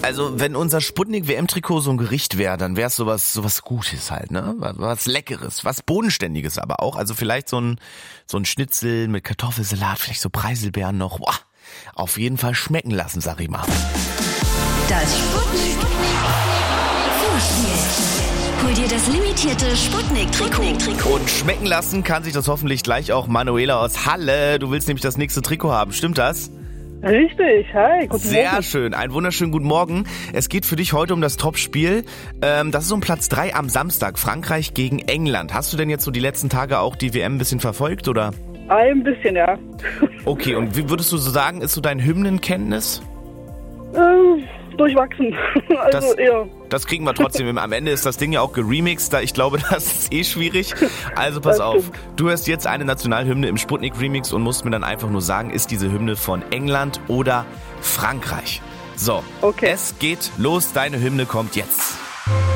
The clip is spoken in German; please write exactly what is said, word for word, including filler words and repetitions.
Also wenn unser Sputnik-W M-Trikot so ein Gericht wäre, dann wäre es sowas, sowas Gutes halt, ne? Was Leckeres, was Bodenständiges aber auch. Also vielleicht so ein, so ein Schnitzel mit Kartoffelsalat, vielleicht so Preiselbeeren noch. Boah, auf jeden Fall schmecken lassen, sag ich mal. Das Sputnik Vorspiel. Hol dir das limitierte Sputnik-Trikot. Und schmecken lassen kann sich das hoffentlich gleich auch Manuela aus Halle. Du willst nämlich das nächste Trikot haben, stimmt das? Richtig, hi, guten Sehr Morgen. schön, einen wunderschönen guten Morgen. Es geht für dich heute um das Topspiel. Ähm, das ist um Platz drei am Samstag, Frankreich gegen England. Hast du denn jetzt so die letzten Tage auch die W M ein bisschen verfolgt, oder? Ein bisschen, ja. Okay, und wie würdest du so sagen, ist so dein Hymnenkenntnis? ähm, durchwachsen. Also Das- eher. Das kriegen wir trotzdem hin. Am Ende ist das Ding ja auch geremixed, da ich glaube, das ist eh schwierig. Also pass Das auf, stimmt. du hörst jetzt eine Nationalhymne im Sputnik-Remix und musst mir dann einfach nur sagen, ist diese Hymne von England oder Frankreich? So, Okay. es geht los, deine Hymne kommt jetzt.